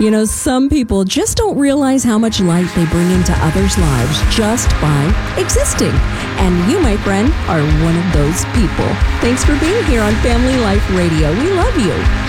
You know, some people just don't realize how much light they bring into others' lives just by existing. And you, my friend, are one of those people. Thanks for being here on Family Life Radio. We love you.